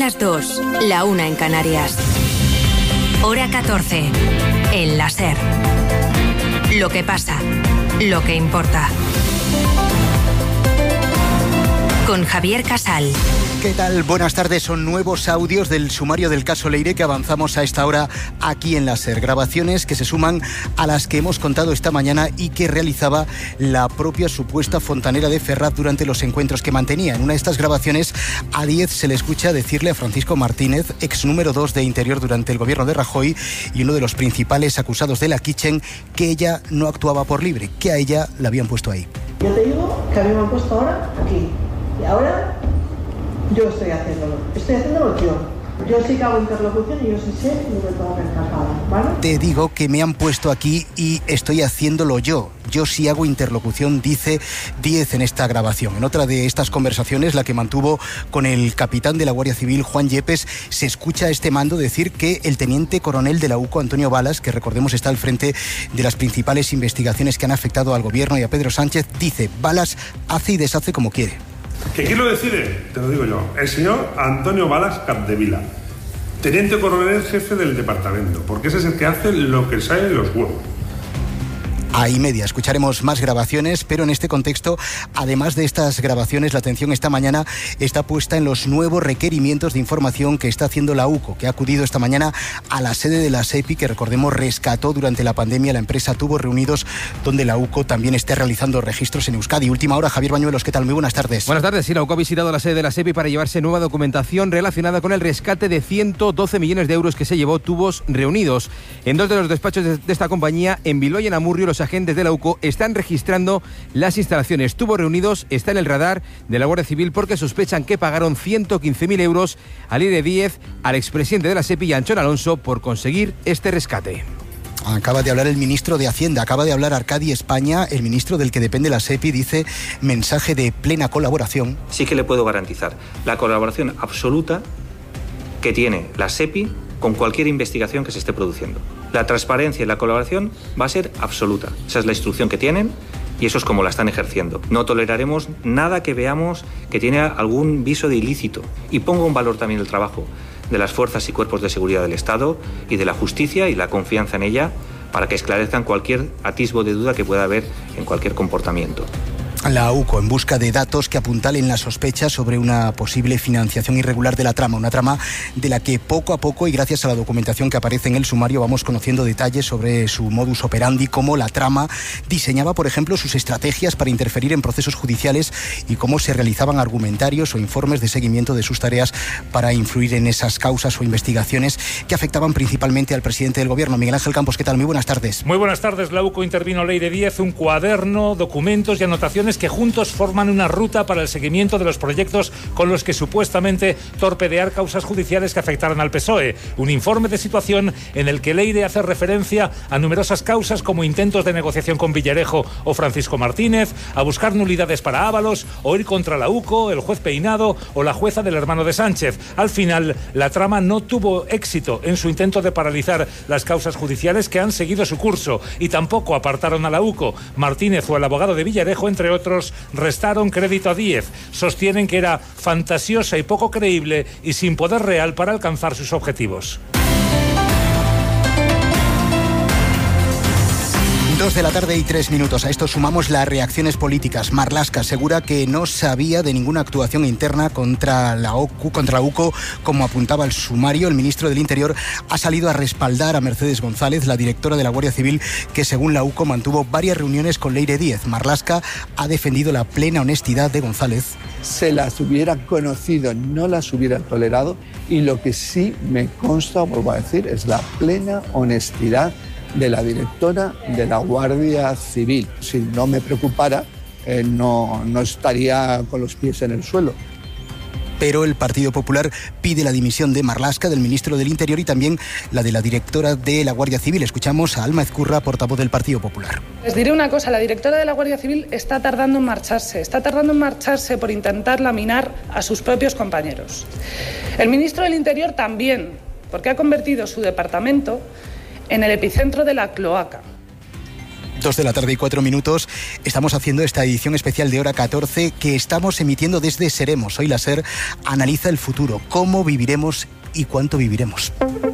las 2, la 1 en Canarias. Hora 14, en la SER. Lo que pasa, lo que importa. Con Javier Casal. ¿Qué tal? Buenas tardes. Son nuevos audios del sumario del caso Leire que avanzamos a esta hora aquí en la SER. Grabaciones que se suman a las que hemos contado esta mañana y que realizaba la propia supuesta fontanera de Ferraz durante los encuentros que mantenía. En una de estas grabaciones, a Díez se le escucha decirle a Francisco Martínez, ex número 2 de Interior durante el gobierno de Rajoy y uno de los principales acusados de la Kitchen, que ella no actuaba por libre, que a ella la habían puesto ahí. Yo te digo que a mí me han puesto ahora aquí. Y ahora yo estoy haciéndolo yo. Yo sí que hago interlocución y yo sí sé lo que tengo que encajar, ¿vale? Te digo que me han puesto aquí y estoy haciéndolo yo. Yo sí hago interlocución, dice Díez en esta grabación. En otra de estas conversaciones, la que mantuvo con el capitán de la Guardia Civil, Juan Yepes, se escucha a este mando decir que el teniente coronel de la UCO, Antonio Balas, que recordemos está al frente de las principales investigaciones que han afectado al gobierno y a Pedro Sánchez, dice: Balas hace y deshace como quiere. ¿Que quién lo decide? Te lo digo yo. El señor Antonio Balas Capdevila, teniente coronel jefe del departamento, porque ese es el que hace lo que sale de los huevos. Ahí media, escucharemos más grabaciones, pero en este contexto, además de estas grabaciones, la atención esta mañana está puesta en los nuevos requerimientos de información que está haciendo la UCO, que ha acudido esta mañana a la sede de la SEPI, que recordemos rescató durante la pandemia la empresa Tubos Reunidos, donde la UCO también está realizando registros en Euskadi. Última hora, Javier Bañuelos, ¿qué tal? Muy buenas tardes. Buenas tardes. Sí, la UCO ha visitado la sede de la SEPI para llevarse nueva documentación relacionada con el rescate de 112 millones de euros que se llevó Tubos Reunidos. En dos de los despachos de esta compañía, en Bilbao y en Amurrio, los agentes de la UCO están registrando las instalaciones. Tubos Reunidos está en el radar de la Guardia Civil porque sospechan que pagaron 115.000 euros a Leire Díez, al expresidente de la SEPI y a Anchón Alonso por conseguir este rescate. Acaba de hablar el ministro de Hacienda, acaba de hablar Arcadi España, el ministro del que depende la SEPI, dice mensaje de plena colaboración. Sí que le puedo garantizar la colaboración absoluta que tiene la SEPI con cualquier investigación que se esté produciendo. La transparencia y la colaboración va a ser absoluta. Esa es la instrucción que tienen y eso es como la están ejerciendo. No toleraremos nada que veamos que tiene algún viso de ilícito. Y pongo en valor también el trabajo de las fuerzas y cuerpos de seguridad del Estado y de la justicia y la confianza en ella para que esclarezcan cualquier atisbo de duda que pueda haber en cualquier comportamiento. La UCO en busca de datos que apuntalen la sospecha sobre una posible financiación irregular de la trama, una trama de la que poco a poco y gracias a la documentación que aparece en el sumario vamos conociendo detalles sobre su modus operandi, cómo la trama diseñaba, por ejemplo, sus estrategias para interferir en procesos judiciales y cómo se realizaban argumentarios o informes de seguimiento de sus tareas para influir en esas causas o investigaciones que afectaban principalmente al presidente del gobierno. Miguel Ángel Campos, ¿qué tal? Muy buenas tardes. Muy buenas tardes. La UCO intervino Leire Díez, un cuaderno, documentos y anotaciones que juntos forman una ruta para el seguimiento de los proyectos con los que supuestamente torpedear causas judiciales que afectaron al PSOE. Un informe de situación en el que Leire hace referencia a numerosas causas como intentos de negociación con Villarejo o Francisco Martínez, a buscar nulidades para Ábalos o ir contra la UCO, el juez Peinado o la jueza del hermano de Sánchez. Al final, la trama no tuvo éxito en su intento de paralizar las causas judiciales que han seguido su curso y tampoco apartaron a la UCO. Martínez o el abogado de Villarejo, entre otros, restaron crédito a Díez. Sostienen que era fantasiosa y poco creíble y sin poder real para alcanzar sus objetivos. 2:03 A esto sumamos las reacciones políticas. Marlaska asegura que no sabía de ninguna actuación interna contra la UCO, como apuntaba el sumario. El ministro del Interior ha salido a respaldar a Mercedes González, la directora de la Guardia Civil, que según la UCO mantuvo varias reuniones con Leire Díez. Marlaska ha defendido la plena honestidad de González. Se las hubieran conocido, no las hubieran tolerado, y lo que sí me consta, vuelvo a decir, es la plena honestidad de la directora de la Guardia Civil. Si no me preocupara, no estaría con los pies en el suelo. Pero el Partido Popular pide la dimisión de Marlaska, del ministro del Interior, y también la de la directora de la Guardia Civil. Escuchamos a Alma Ezcurra, portavoz del Partido Popular. Les diré una cosa, la directora de la Guardia Civil está tardando en marcharse por intentar laminar a sus propios compañeros. El ministro del Interior también, porque ha convertido su departamento en el epicentro de la cloaca. 2:04 Estamos haciendo esta edición especial de Hora 14 que estamos emitiendo desde Seremos. Hoy la SER analiza el futuro, cómo viviremos y cuánto viviremos.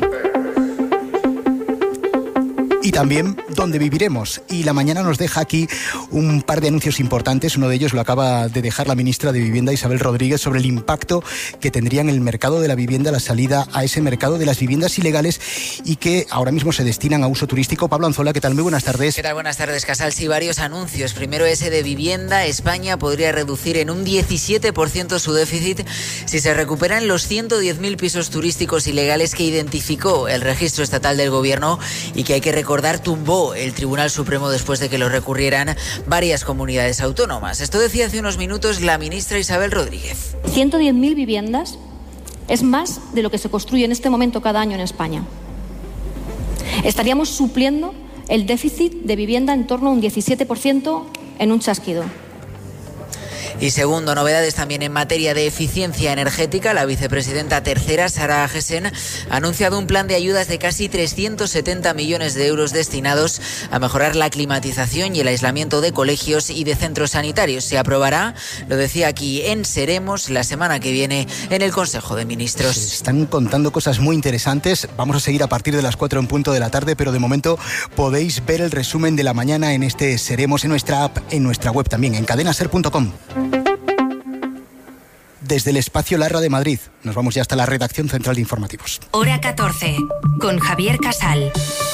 Y también dónde viviremos. Y la mañana nos deja aquí un par de anuncios importantes. Uno de ellos lo acaba de dejar la ministra de Vivienda, Isabel Rodríguez, sobre el impacto que tendría en el mercado de la vivienda la salida a ese mercado de las viviendas ilegales y que ahora mismo se destinan a uso turístico. Pablo Anzola, ¿qué tal? Muy buenas tardes. ¿Qué tal? Buenas tardes, Casal. Sí, varios anuncios. Primero ese de vivienda. España podría reducir en un 17% su déficit si se recuperan los 110.000 pisos turísticos ilegales que identificó el Registro Estatal del Gobierno y que hay que recordar tumbó el Tribunal Supremo después de que lo recurrieran varias comunidades autónomas. Esto decía hace unos minutos la ministra Isabel Rodríguez. 110.000 viviendas es más de lo que se construye en este momento cada año en España. Estaríamos supliendo el déficit de vivienda en torno a un 17% en un chasquido. Y segundo, novedades también en materia de eficiencia energética. La vicepresidenta tercera, Sara Agesen, ha anunciado un plan de ayudas de casi 370 millones de euros destinados a mejorar la climatización y el aislamiento de colegios y de centros sanitarios. Se aprobará, lo decía aquí en Seremos, la semana que viene en el Consejo de Ministros. Se están contando cosas muy interesantes. Vamos a seguir a partir de las 4:00 p.m, pero de momento podéis ver el resumen de la mañana en este Seremos, en nuestra app, en nuestra web también, en cadenaser.com. Desde el espacio Larra de Madrid, nos vamos ya hasta la redacción central de informativos. Hora 14, con Javier Casal.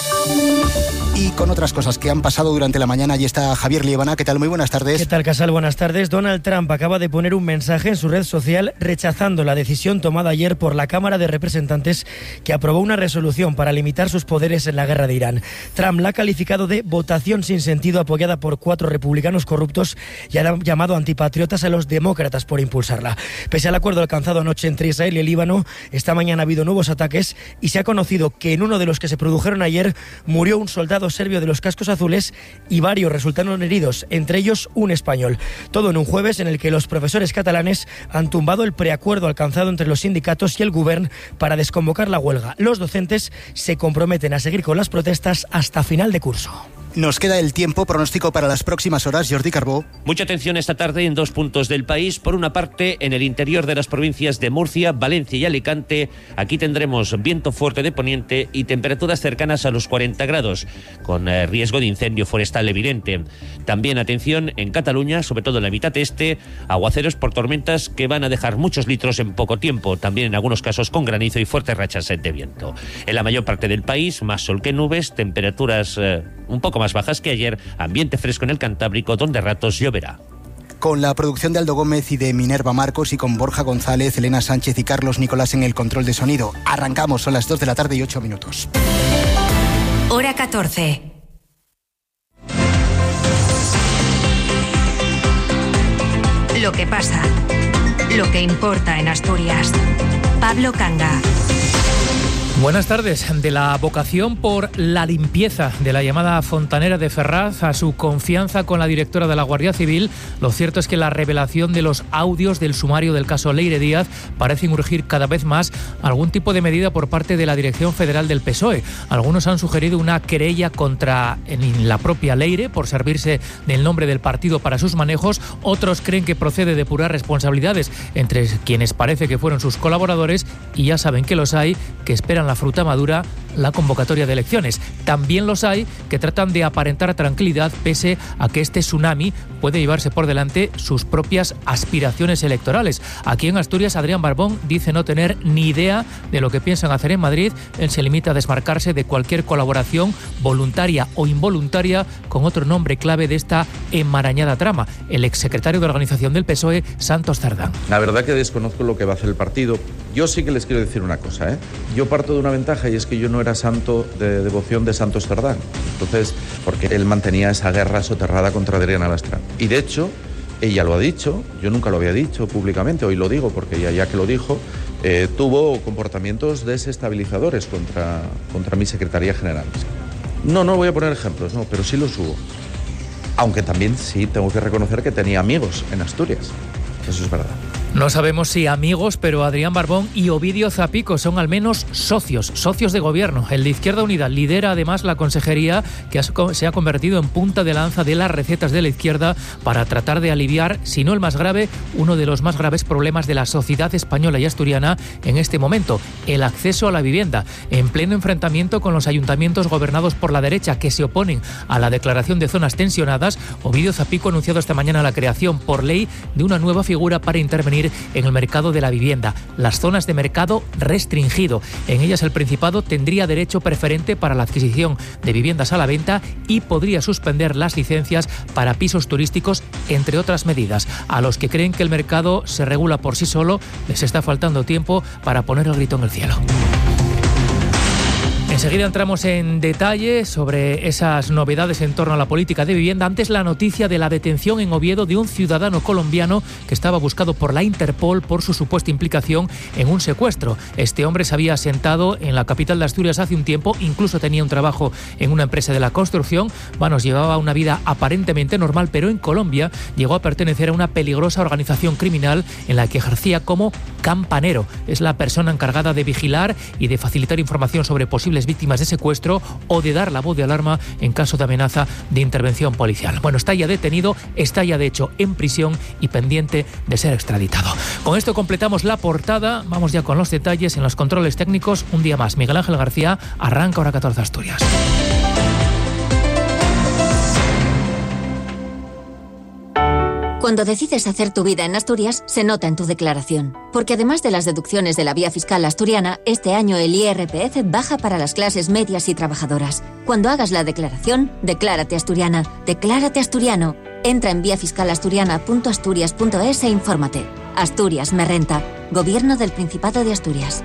Y con otras cosas que han pasado durante la mañana, allí está Javier Liebana. ¿Qué tal? Muy buenas tardes. ¿Qué tal, Casal? Buenas tardes. Donald Trump acaba de poner un mensaje en su red social rechazando la decisión tomada ayer por la Cámara de Representantes que aprobó una resolución para limitar sus poderes en la guerra de Irán. Trump la ha calificado de votación sin sentido apoyada por 4 republicanos corruptos y ha llamado antipatriotas a los demócratas por impulsarla. Pese al acuerdo alcanzado anoche entre Israel y el Líbano, esta mañana ha habido nuevos ataques y se ha conocido que en uno de los que se produjeron ayer murió un soldado serbio de los cascos azules y varios resultaron heridos, entre ellos un español. Todo en un jueves en el que los profesores catalanes han tumbado el preacuerdo alcanzado entre los sindicatos y el Govern para desconvocar la huelga. Los docentes se comprometen a seguir con las protestas hasta final de curso. Nos queda el tiempo, pronóstico para las próximas horas, Jordi Carbó. Mucha atención esta tarde en 2 puntos del país. Por una parte, en el interior de las provincias de Murcia, Valencia y Alicante. Aquí tendremos viento fuerte de poniente y temperaturas cercanas a los 40 grados, con riesgo de incendio forestal evidente. También atención en Cataluña, sobre todo en la mitad este, aguaceros por tormentas que van a dejar muchos litros en poco tiempo, también en algunos casos con granizo y fuertes rachas de viento. En la mayor parte del país, más sol que nubes, temperaturas un poco más bajas que ayer, ambiente fresco en el Cantábrico, donde a ratos lloverá. Con la producción de Aldo Gómez y de Minerva Marcos y con Borja González, Elena Sánchez y Carlos Nicolás en el control de sonido. Arrancamos, son las 2:08 p.m. Hora 14. Lo que pasa, lo que importa en Asturias. Pablo Canga. Buenas tardes. De la vocación por la limpieza de la llamada Fontanera de Ferraz a su confianza con la directora de la Guardia Civil, lo cierto es que la revelación de los audios del sumario del caso Leire Díaz parece urgir cada vez más algún tipo de medida por parte de la Dirección Federal del PSOE. Algunos han sugerido una querella contra la propia Leire por servirse del nombre del partido para sus manejos. Otros creen que procede depurar responsabilidades entre quienes parece que fueron sus colaboradores, y ya saben que los hay que esperan la fruta madura, la convocatoria de elecciones. También los hay que tratan de aparentar tranquilidad pese a que este tsunami puede llevarse por delante sus propias aspiraciones electorales. Aquí en Asturias, Adrián Barbón dice no tener ni idea de lo que piensan hacer en Madrid. Él se limita a desmarcarse de cualquier colaboración voluntaria o involuntaria con otro nombre clave de esta enmarañada trama, el exsecretario de Organización del PSOE, Santos Cerdán. La verdad que desconozco lo que va a hacer el partido. Yo sí que les quiero decir una cosa, Yo parto de una ventaja, y es que yo no era santo de devoción de Santos Cerdán. Entonces, porque él mantenía esa guerra soterrada contra Adriana Lastra. Y de hecho, ella lo ha dicho, yo nunca lo había dicho públicamente, hoy lo digo porque ya que lo dijo, tuvo comportamientos desestabilizadores contra mi secretaría general. No voy a poner ejemplos, pero sí los hubo. Aunque también sí tengo que reconocer que tenía amigos en Asturias. Eso es verdad. No sabemos si amigos, pero Adrián Barbón y Ovidio Zapico son al menos socios de gobierno. El de Izquierda Unida lidera además la consejería que se ha convertido en punta de lanza de las recetas de la izquierda para tratar de aliviar, si no el más grave, uno de los más graves problemas de la sociedad española y asturiana en este momento, el acceso a la vivienda, en pleno enfrentamiento con los ayuntamientos gobernados por la derecha que se oponen a la declaración de zonas tensionadas. Ovidio Zapico ha anunciado esta mañana la creación por ley de una nueva figura para intervenir en el mercado de la vivienda, las zonas de mercado restringido. En ellas el Principado tendría derecho preferente para la adquisición de viviendas a la venta y podría suspender las licencias para pisos turísticos, entre otras medidas. A los que creen que el mercado se regula por sí solo, les está faltando tiempo para poner el grito en el cielo. Enseguida entramos en detalle sobre esas novedades en torno a la política de vivienda. Antes, la noticia de la detención en Oviedo de un ciudadano colombiano que estaba buscado por la Interpol por su supuesta implicación en un secuestro. Este hombre se había asentado en la capital de Asturias hace un tiempo, incluso tenía un trabajo en una empresa de la construcción. Llevaba una vida aparentemente normal, pero en Colombia llegó a pertenecer a una peligrosa organización criminal en la que ejercía como campanero. Es la persona encargada de vigilar y de facilitar información sobre posibles víctimas de secuestro o de dar la voz de alarma en caso de amenaza de intervención policial. Está ya detenido, está ya de hecho en prisión y pendiente de ser extraditado. Con esto completamos la portada. Vamos ya con los detalles en los controles técnicos. Un día más, Miguel Ángel García. Arranca Hora 14 Asturias. Cuando decides hacer tu vida en Asturias, se nota en tu declaración. Porque además de las deducciones de la vía fiscal asturiana, este año el IRPF baja para las clases medias y trabajadoras. Cuando hagas la declaración, declárate asturiana, declárate asturiano. Entra en viafiscalasturiana.asturias.es e infórmate. Asturias me renta. Gobierno del Principado de Asturias.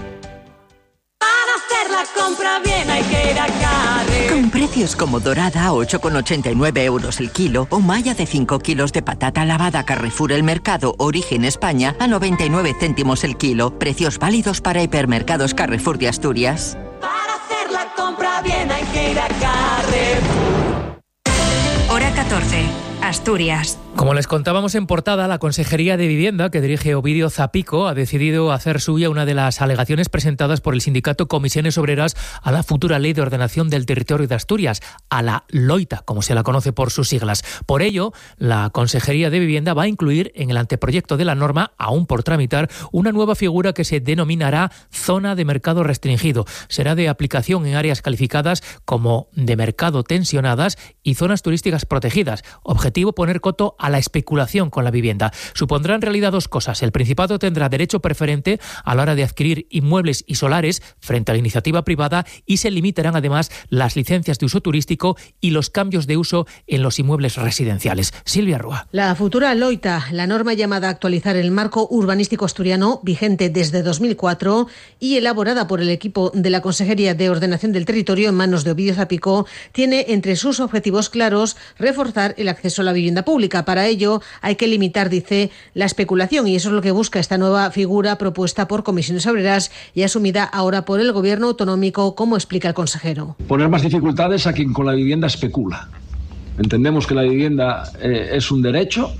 La compra bien hay que ir a Carre. Con precios como Dorada a 8,89 euros el kilo o Maya de 5 kilos de patata lavada Carrefour El Mercado Origen España a 99 céntimos el kilo. Precios válidos para hipermercados Carrefour de Asturias. Para hacer la compra bien hay que ir a Carrefour. Hora 14. Asturias. Como les contábamos en portada, la Consejería de Vivienda, que dirige Ovidio Zapico, ha decidido hacer suya una de las alegaciones presentadas por el sindicato Comisiones Obreras a la futura Ley de Ordenación del Territorio de Asturias, a la LOITA, como se la conoce por sus siglas. Por ello, la Consejería de Vivienda va a incluir en el anteproyecto de la norma, aún por tramitar, una nueva figura que se denominará Zona de Mercado Restringido. Será de aplicación en áreas calificadas como de mercado tensionadas y zonas turísticas protegidas. Objetivo: poner coto a la especulación con la vivienda. Supondrá en realidad dos cosas. El Principado tendrá derecho preferente a la hora de adquirir inmuebles y solares frente a la iniciativa privada y se limitarán además las licencias de uso turístico y los cambios de uso en los inmuebles residenciales. Silvia Rúa. La futura LOITA, la norma llamada a actualizar el marco urbanístico asturiano, vigente desde 2004 y elaborada por el equipo de la Consejería de Ordenación del Territorio en manos de Ovidio Zapico, tiene entre sus objetivos claros reforzar el acceso a la vivienda pública. Para ello hay que limitar, dice, la especulación, y eso es lo que busca esta nueva figura propuesta por Comisiones Obreras y asumida ahora por el Gobierno autonómico, como explica el consejero. Poner más dificultades a quien con la vivienda especula. Entendemos que la vivienda es un derecho,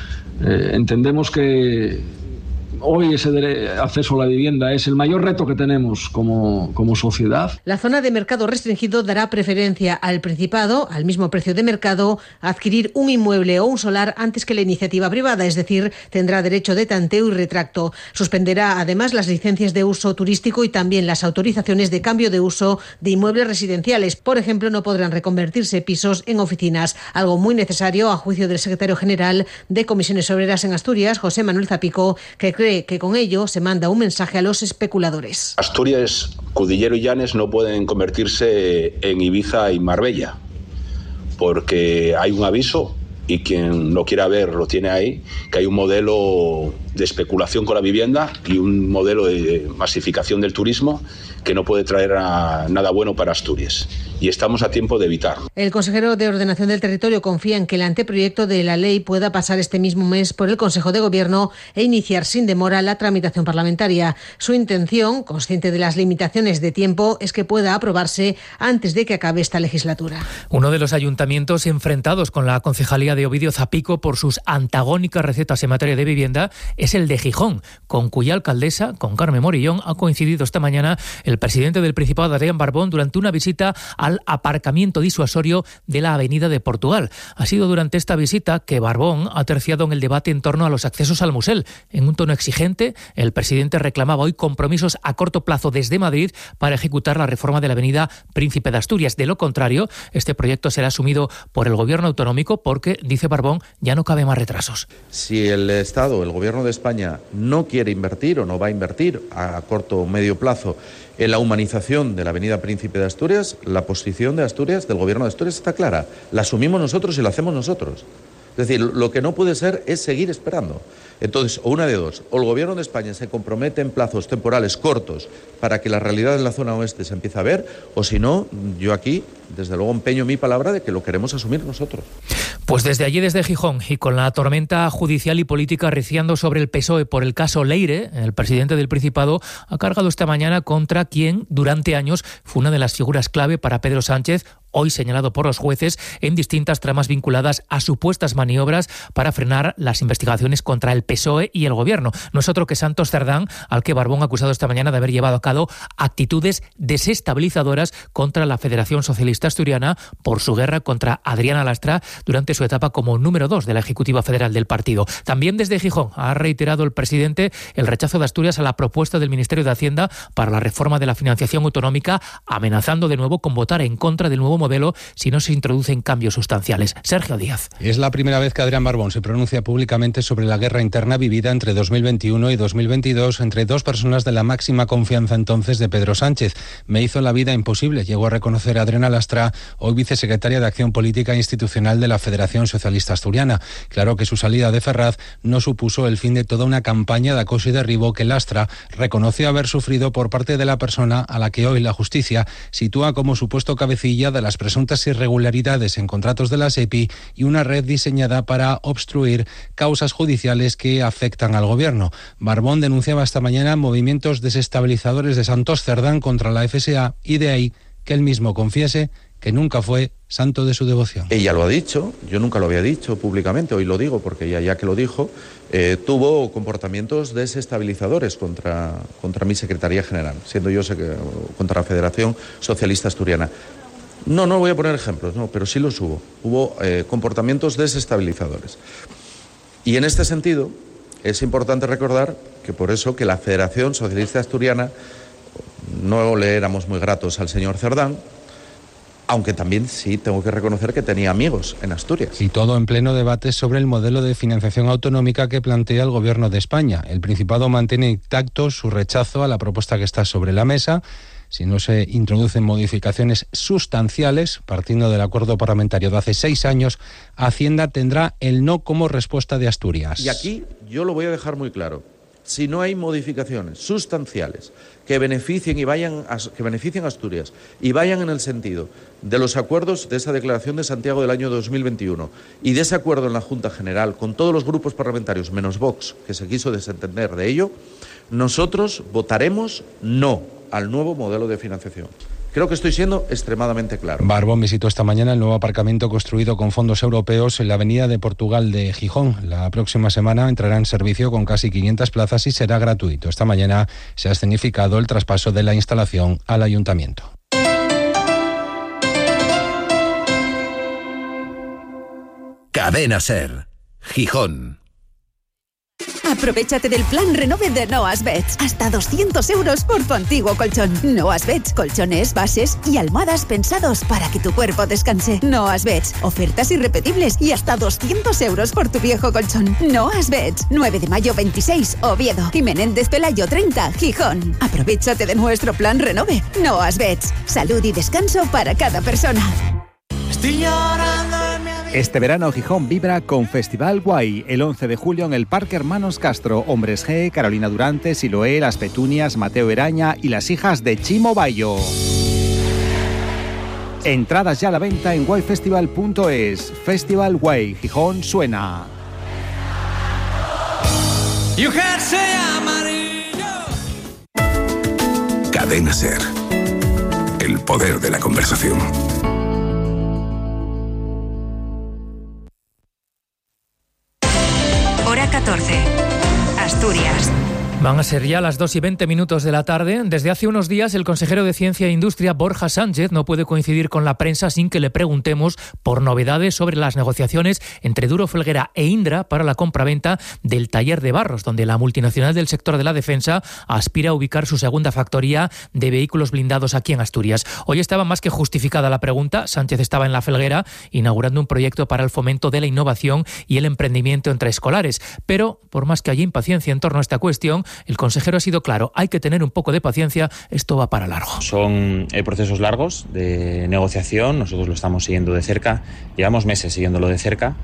entendemos que hoy ese acceso a la vivienda es el mayor reto que tenemos como sociedad. La zona de mercado restringido dará preferencia al Principado, al mismo precio de mercado, a adquirir un inmueble o un solar antes que la iniciativa privada, es decir, tendrá derecho de tanteo y retracto. Suspenderá además las licencias de uso turístico y también las autorizaciones de cambio de uso de inmuebles residenciales. Por ejemplo, no podrán reconvertirse pisos en oficinas, algo muy necesario a juicio del secretario general de Comisiones Obreras en Asturias, José Manuel Zapico, que cree que con ello se manda un mensaje a los especuladores. Asturias, Cudillero y Llanes no pueden convertirse en Ibiza y Marbella, porque hay un aviso, y quien lo quiera ver lo tiene ahí, que hay un modelo de especulación con la vivienda y un modelo de masificación del turismo que no puede traer nada bueno para Asturias. Y estamos a tiempo de evitarlo. El consejero de Ordenación del Territorio confía en que el anteproyecto de la ley pueda pasar este mismo mes por el Consejo de Gobierno e iniciar sin demora la tramitación parlamentaria. Su intención, consciente de las limitaciones de tiempo, es que pueda aprobarse antes de que acabe esta legislatura. Uno de los ayuntamientos enfrentados con la concejalía de Ovidio Zapico por sus antagónicas recetas en materia de vivienda es es el de Gijón, con cuya alcaldesa, con Carmen Morillón, ha coincidido esta mañana el presidente del Principado, Adrián Barbón, durante una visita al aparcamiento disuasorio de la Avenida de Portugal. Ha sido durante esta visita que Barbón ha terciado en el debate en torno a los accesos al Musel. En un tono exigente, el presidente reclamaba hoy compromisos a corto plazo desde Madrid para ejecutar la reforma de la Avenida Príncipe de Asturias. De lo contrario, este proyecto será asumido por el gobierno autonómico porque, dice Barbón, ya no cabe más retrasos. Si el Estado, el Gobierno de España, no quiere invertir o no va a invertir a corto o medio plazo en la humanización de la Avenida Príncipe de Asturias, la posición de Asturias, del Gobierno de Asturias, está clara. La asumimos nosotros y la hacemos nosotros. Es decir, lo que no puede ser es seguir esperando. Entonces, o una de dos, o el Gobierno de España se compromete en plazos temporales cortos para que la realidad en la zona oeste se empiece a ver, o si no, yo aquí, desde luego, empeño mi palabra de que lo queremos asumir nosotros. Pues desde allí, desde Gijón, y con la tormenta judicial y política arreciando sobre el PSOE por el caso Leire, el presidente del Principado ha cargado esta mañana contra quien durante años fue una de las figuras clave para Pedro Sánchez, hoy señalado por los jueces en distintas tramas vinculadas a supuestas maniobras para frenar las investigaciones contra el PSOE y el Gobierno. No es otro que Santos Cerdán, al que Barbón ha acusado esta mañana de haber llevado a cabo actitudes desestabilizadoras contra la Federación Socialista Asturiana por su guerra contra Adriana Lastra durante su etapa como número 2 de la Ejecutiva Federal del partido. También desde Gijón ha reiterado el presidente el rechazo de Asturias a la propuesta del Ministerio de Hacienda para la reforma de la financiación autonómica, amenazando de nuevo con votar en contra del nuevo modelo si no se introducen cambios sustanciales. Sergio Díaz. Es la primera vez que Adrián Barbón se pronuncia públicamente sobre la guerra interna vivida entre 2021 y 2022 entre dos personas de la máxima confianza entonces de Pedro Sánchez. Me hizo la vida imposible, llegó a reconocer a Adriana Lastra, hoy vicesecretaria de Acción Política e Institucional de la Federación Socialista Asturiana. Claro que su salida de Ferraz no supuso el fin de toda una campaña de acoso y derribo que Lastra reconoció haber sufrido por parte de la persona a la que hoy la justicia sitúa como supuesto cabecilla de las presuntas irregularidades en contratos de la SEPI y una red diseñada para obstruir causas judiciales que afectan al gobierno. Barbón denunciaba esta mañana movimientos desestabilizadores de Santos Cerdán contra la FSA y de ahí que él mismo confiese que nunca fue santo de su devoción. Ella lo ha dicho, yo nunca lo había dicho públicamente, hoy lo digo porque ella ya que lo dijo, tuvo comportamientos desestabilizadores contra mi Secretaría General, siendo yo contra la Federación Socialista Asturiana. No voy a poner ejemplos, no, pero sí los hubo. Hubo comportamientos desestabilizadores. Y en este sentido, es importante recordar que por eso que la Federación Socialista Asturiana no le éramos muy gratos al señor Cerdán, aunque también sí tengo que reconocer que tenía amigos en Asturias. Y todo en pleno debate sobre el modelo de financiación autonómica que plantea el Gobierno de España. El Principado mantiene intacto su rechazo a la propuesta que está sobre la mesa. Si no se introducen modificaciones sustanciales, partiendo del acuerdo parlamentario de hace 6 años, Hacienda tendrá el no como respuesta de Asturias. Y aquí yo lo voy a dejar muy claro. Si no hay modificaciones sustanciales que beneficien a Asturias y vayan en el sentido de los acuerdos de esa declaración de Santiago del año 2021 y de ese acuerdo en la Junta General con todos los grupos parlamentarios menos Vox, que se quiso desentender de ello, nosotros votaremos no al nuevo modelo de financiación. Creo que estoy siendo extremadamente claro. Barbón visitó esta mañana el nuevo aparcamiento construido con fondos europeos en la Avenida de Portugal de Gijón. La próxima semana entrará en servicio con casi 500 plazas y será gratuito. Esta mañana se ha escenificado el traspaso de la instalación al ayuntamiento. Cadena SER, Gijón. Aprovechate del plan Renove de Noas Beds. Hasta 200 euros por tu antiguo colchón. Noas Beds, colchones, bases y almohadas pensados para que tu cuerpo descanse. Noas Beds, ofertas irrepetibles y hasta 200 euros por tu viejo colchón. Noas Beds, 9 de mayo 26, Oviedo. Y Menéndez Pelayo 30, Gijón. Aprovechate de nuestro plan Renove. Noas Beds, salud y descanso para cada persona. Estoy llorando. Este verano Gijón vibra con Festival Guay, el 11 de julio en el Parque Hermanos Castro. Hombres G, Carolina Durante, Siloé, Las Petunias, Mateo Eraña y las hijas de Chimo Bayo. Entradas ya a la venta en guayfestival.es. Festival Guay, Gijón suena. Cadena SER. El poder de la conversación. Hora 14. Van a ser ya las 2:20 de la tarde. Desde hace unos días, el consejero de Ciencia e Industria, Borja Sánchez, no puede coincidir con la prensa sin que le preguntemos por novedades sobre las negociaciones entre Duro Felguera e Indra para la compraventa del taller de Barros, donde la multinacional del sector de la defensa aspira a ubicar su segunda factoría de vehículos blindados aquí en Asturias. Hoy estaba más que justificada la pregunta. Sánchez estaba en la Felguera inaugurando un proyecto para el fomento de la innovación y el emprendimiento entre escolares. Pero, por más que haya impaciencia en torno a esta cuestión, el consejero ha sido claro: hay que tener un poco de paciencia, esto va para largo. Son procesos largos de negociación, nosotros lo estamos siguiendo de cerca, llevamos meses siguiéndolo de cerca.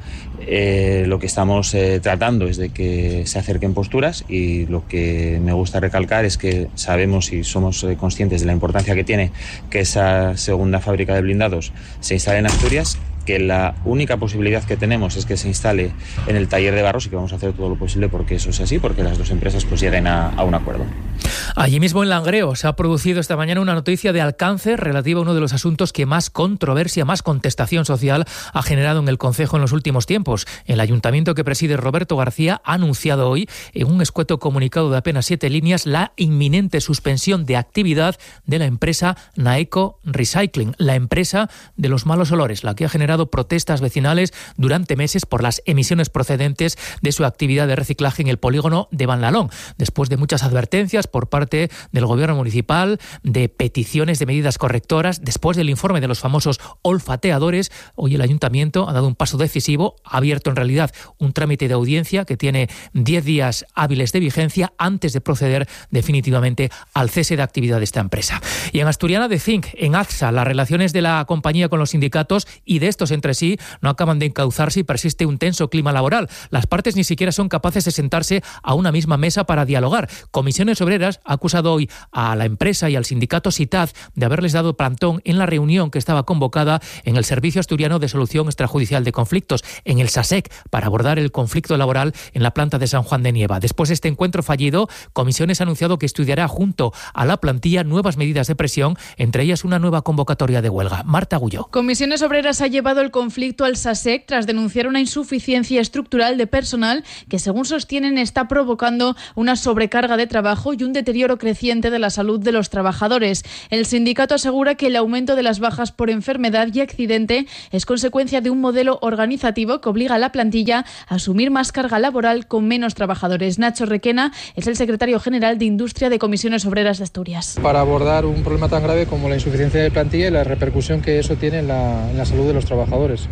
Lo que estamos tratando es de que se acerquen posturas, y lo que me gusta recalcar es que sabemos y somos conscientes de la importancia que tiene que esa segunda fábrica de blindados se instale en Asturias, que la única posibilidad que tenemos es que se instale en el taller de Barros, y que vamos a hacer todo lo posible porque eso sea así, porque las dos empresas pues lleguen a un acuerdo. Allí mismo en Langreo se ha producido esta mañana una noticia de alcance relativa a uno de los asuntos que más controversia, más contestación social ha generado en el concejo en los últimos tiempos. El ayuntamiento que preside Roberto García ha anunciado hoy, en un escueto comunicado de apenas 7 líneas, la inminente suspensión de actividad de la empresa Naeco Recycling, la empresa de los malos olores, la que ha generado protestas vecinales durante meses por las emisiones procedentes de su actividad de reciclaje en el polígono de Banlalón, después de muchas advertencias por parte del gobierno municipal, de peticiones de medidas correctoras, después del informe de los famosos olfateadores. Hoy el ayuntamiento ha dado un paso decisivo, ha abierto en realidad un trámite de audiencia que tiene 10 días hábiles de vigencia antes de proceder definitivamente al cese de actividad de esta empresa. Y en Asturiana de Zinc, en AXA, las relaciones de la compañía con los sindicatos y de estos entre sí no acaban de encauzarse y persiste un tenso clima laboral. Las partes ni siquiera son capaces de sentarse a una misma mesa para dialogar. Comisiones Obreras ha acusado hoy a la empresa y al sindicato SITAD de haberles dado plantón en la reunión que estaba convocada en el Servicio Asturiano de Solución Extrajudicial de Conflictos, en el SASEC, para abordar el conflicto laboral en la planta de San Juan de Nieva. Después de este encuentro fallido, Comisiones ha anunciado que estudiará junto a la plantilla nuevas medidas de presión, entre ellas una nueva convocatoria de huelga. Marta Agulló. Comisiones Obreras ha llevado el conflicto al SASEC tras denunciar una insuficiencia estructural de personal que, según sostienen, está provocando una sobrecarga de trabajo y un deterioro creciente de la salud de los trabajadores. El sindicato asegura que el aumento de las bajas por enfermedad y accidente es consecuencia de un modelo organizativo que obliga a la plantilla a asumir más carga laboral con menos trabajadores. Nacho Requena es el secretario general de Industria de Comisiones Obreras de Asturias. Para abordar un problema tan grave como la insuficiencia de plantilla y la repercusión que eso tiene en la salud de los trabajadores.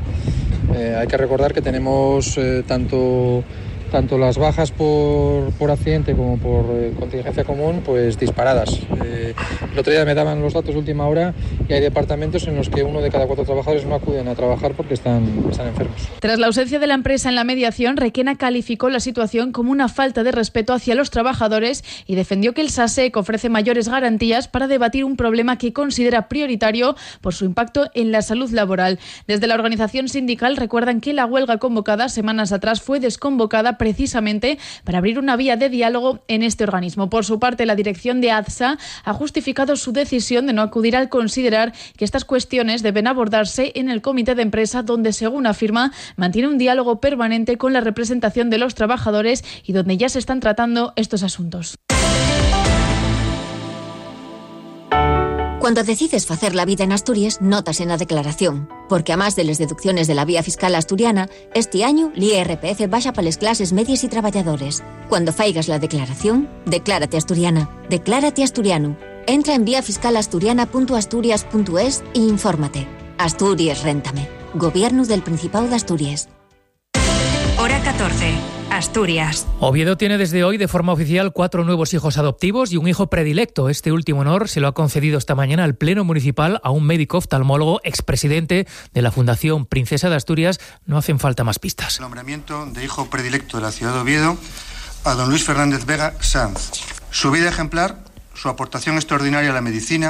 Hay que recordar que tenemos tanto las bajas por accidente como por contingencia común pues disparadas. El otro día me daban los datos de última hora y hay departamentos en los que 1 de cada 4 trabajadores no acuden a trabajar porque están enfermos. Tras la ausencia de la empresa en la mediación, Requena calificó la situación como una falta de respeto hacia los trabajadores y defendió que el SASEC ofrece mayores garantías para debatir un problema que considera prioritario por su impacto en la salud laboral. Desde la organización sindical recuerdan que la huelga convocada semanas atrás fue desconvocada precisamente para abrir una vía de diálogo en este organismo. Por su parte, la dirección de ADSA ha justificado su decisión de no acudir al considerar que estas cuestiones deben abordarse en el comité de empresa, donde, según afirma, mantiene un diálogo permanente con la representación de los trabajadores y donde ya se están tratando estos asuntos. Cuando decides facer la vida en Asturias, notas en la declaración. Porque a más de las deducciones de la vía fiscal asturiana, este año l'IRPF baja para las clases medias y trabajadores. Cuando faigas la declaración, declárate asturiana. Declárate asturiano. Entra en viafiscalasturiana.asturias.es e infórmate. Asturias, réntame. Gobierno del Principado de Asturias. Hora 14. Asturias. Oviedo tiene desde hoy de forma oficial 4 nuevos hijos adoptivos y un hijo predilecto. Este último honor se lo ha concedido esta mañana el Pleno Municipal a un médico oftalmólogo, expresidente de la Fundación Princesa de Asturias. No hacen falta más pistas. El nombramiento de hijo predilecto de la ciudad de Oviedo a don Luis Fernández Vega Sanz. Su vida ejemplar, su aportación extraordinaria a la medicina,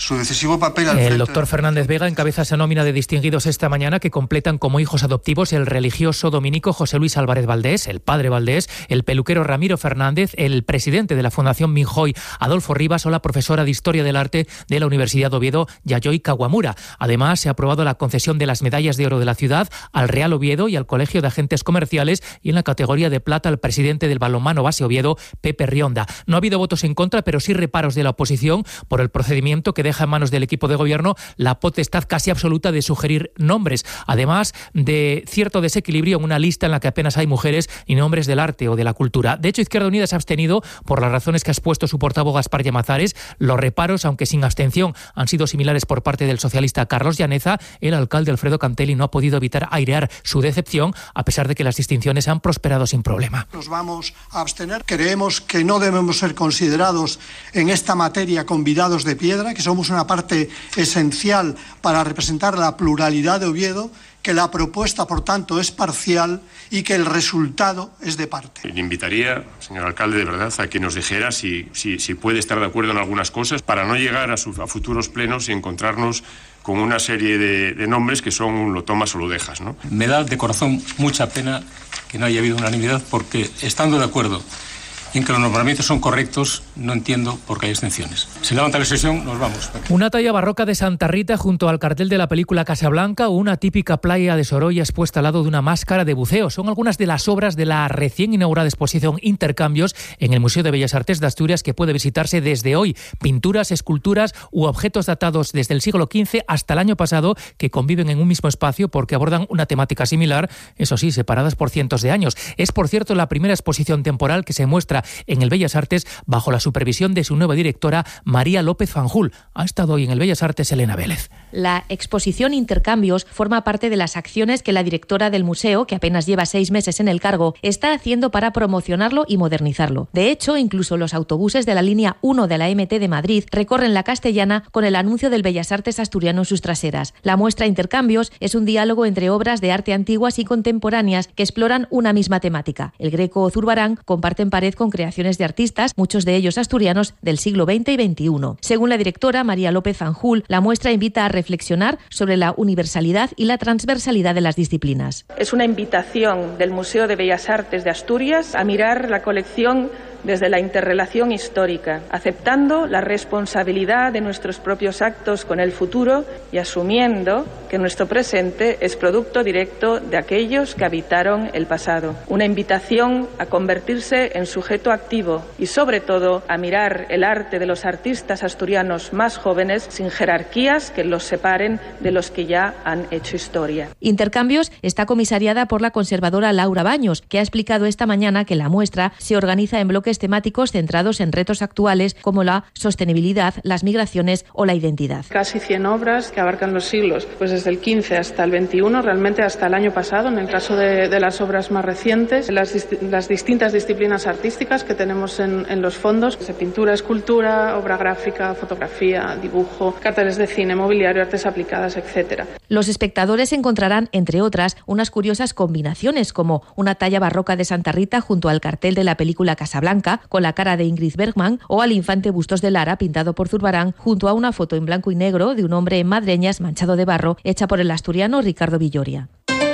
su decisivo papel al frente. El doctor Fernández Vega encabeza esa nómina de distinguidos esta mañana que completan como hijos adoptivos el religioso dominico José Luis Álvarez Valdés, el padre Valdés, el peluquero Ramiro Fernández, el presidente de la Fundación Minjoy, Adolfo Rivas, o la profesora de Historia del Arte de la Universidad de Oviedo, Yayoi Kawamura. Además, se ha aprobado la concesión de las medallas de oro de la ciudad al Real Oviedo y al Colegio de Agentes Comerciales, y en la categoría de plata al presidente del balonmano base Oviedo, Pepe Rionda. No ha habido votos en contra, pero sí reparos de la oposición por el procedimiento que deja en manos del equipo de gobierno la potestad casi absoluta de sugerir nombres, además de cierto desequilibrio en una lista en la que apenas hay mujeres y nombres del arte o de la cultura. De hecho, Izquierda Unida se ha abstenido por las razones que ha expuesto su portavoz Gaspar Llamazares. Los reparos, aunque sin abstención, han sido similares por parte del socialista Carlos Llaneza. El alcalde Alfredo Cantelli no ha podido evitar airear su decepción, a pesar de que las distinciones han prosperado sin problema. Nos vamos a abstener. Creemos que no debemos ser considerados en esta materia convidados de piedra, que somos una parte esencial para representar la pluralidad de Oviedo, que la propuesta, por tanto, es parcial y que el resultado es de parte. Le invitaría, señor alcalde, de verdad, a que nos dijera si puede estar de acuerdo en algunas cosas para no llegar a futuros plenos y encontrarnos con una serie de nombres que son un lo tomas o lo dejas, ¿no? Me da de corazón mucha pena que no haya habido unanimidad, porque estando de acuerdo en que los nombramientos son correctos, no entiendo por qué hay excepciones. Se levanta la sesión, nos vamos. Una talla barroca de Santa Rita junto al cartel de la película Casablanca, o una típica playa de Sorolla expuesta al lado de una máscara de buceo. Son algunas de las obras de la recién inaugurada exposición Intercambios en el Museo de Bellas Artes de Asturias, que puede visitarse desde hoy. Pinturas, esculturas u objetos datados desde el siglo XV hasta el año pasado, que conviven en un mismo espacio porque abordan una temática similar, eso sí, separadas por cientos de años. Es, por cierto, la primera exposición temporal que se muestra en el Bellas Artes bajo la supervisión de su nueva directora, María López Fanjul. Ha estado hoy en el Bellas Artes Elena Vélez. La exposición Intercambios forma parte de las acciones que la directora del museo, que apenas lleva 6 meses en el cargo, está haciendo para promocionarlo y modernizarlo. De hecho, incluso los autobuses de la línea 1 de la MT de Madrid recorren la Castellana con el anuncio del Bellas Artes asturiano en sus traseras. La muestra Intercambios es un diálogo entre obras de arte antiguas y contemporáneas que exploran una misma temática. El Greco o Zurbarán comparten pared con creaciones de artistas, muchos de ellos asturianos del siglo XX y XXI. Según la directora María López Fanjul, la muestra invita a reflexionar sobre la universalidad y la transversalidad de las disciplinas. Es una invitación del Museo de Bellas Artes de Asturias a mirar la colección desde la interrelación histórica, aceptando la responsabilidad de nuestros propios actos con el futuro y asumiendo que nuestro presente es producto directo de aquellos que habitaron el pasado. Una invitación a convertirse en sujeto activo y, sobre todo, a mirar el arte de los artistas asturianos más jóvenes sin jerarquías que los separen de los que ya han hecho historia. Intercambios está comisariada por la conservadora Laura Baños, que ha explicado esta mañana que la muestra se organiza en bloques temáticos centrados en retos actuales como la sostenibilidad, las migraciones o la identidad. Casi 100 obras que abarcan los siglos, pues desde el XV hasta el XXI, realmente hasta el año pasado, en el caso de las obras más recientes, las distintas disciplinas artísticas que tenemos en los fondos, de pintura, escultura, obra gráfica, fotografía, dibujo, carteles de cine, mobiliario, artes aplicadas, etc. Los espectadores encontrarán, entre otras, unas curiosas combinaciones, como una talla barroca de Santa Rita junto al cartel de la película Casablanca, con la cara de Ingrid Bergman, o al infante Bustos de Lara pintado por Zurbarán junto a una foto en blanco y negro de un hombre en madreñas manchado de barro hecha por el asturiano Ricardo Villoria.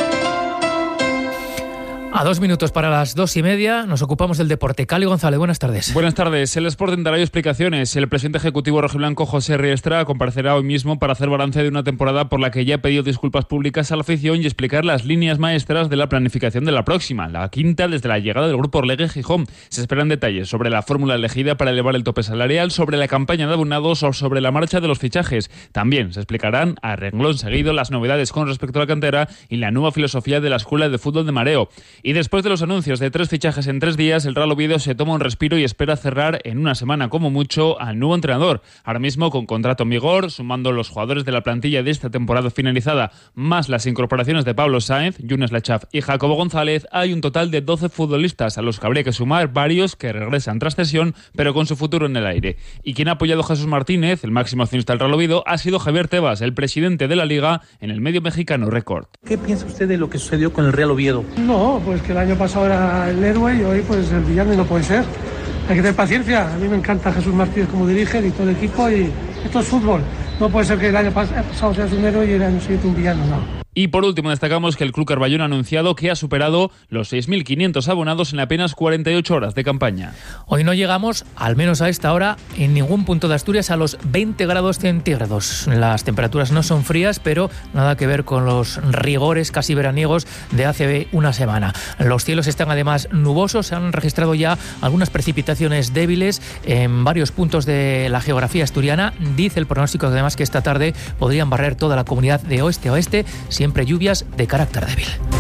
A 2 minutos para las 2:30 nos ocupamos del deporte. Cali González, buenas tardes. Buenas tardes. El Sporting dará explicaciones. El presidente ejecutivo rojiblanco José Riestra comparecerá hoy mismo para hacer balance de una temporada por la que ya ha pedido disculpas públicas a la afición y explicar las líneas maestras de la planificación de la próxima, la quinta desde la llegada del grupo Orlegui Gijón. Se esperan detalles sobre la fórmula elegida para elevar el tope salarial, sobre la campaña de abonados o sobre la marcha de los fichajes. También se explicarán a renglón seguido las novedades con respecto a la cantera y la nueva filosofía de la Escuela de Fútbol de Mareo. Y después de los anuncios de 3 fichajes en 3 días, el Real Oviedo se toma un respiro y espera cerrar en una semana como mucho al nuevo entrenador. Ahora mismo con contrato en vigor, sumando los jugadores de la plantilla de esta temporada finalizada, más las incorporaciones de Pablo Sáenz, Younes Lachaf y Jacobo González, hay un total de 12 futbolistas a los que habría que sumar varios que regresan tras cesión, pero con su futuro en el aire. Y quien ha apoyado a Jesús Martínez, el máximo accionista del Real Oviedo, ha sido Javier Tebas, el presidente de la Liga, en el medio mexicano Record. ¿Qué piensa usted de lo que sucedió con el Real Oviedo? No, pues que el año pasado era el héroe y hoy pues el villano, y no puede ser. Hay que tener paciencia. A mí me encanta Jesús Martínez como dirige y todo el equipo y Esto es fútbol. No puede ser que el año pasado seas un héroe y el año siguiente un villano, no. Y por último destacamos que el Club Carballón ha anunciado que ha superado los 6.500 abonados en apenas 48 horas de campaña. Hoy no llegamos, al menos a esta hora, en ningún punto de Asturias a los 20 grados centígrados. Las temperaturas no son frías, pero nada que ver con los rigores casi veraniegos de hace una semana. Los cielos están además nubosos, se han registrado ya algunas precipitaciones débiles en varios puntos de la geografía asturiana. Dice el pronóstico además que esta tarde podrían barrer toda la comunidad de oeste a oeste, siempre lluvias de carácter débil.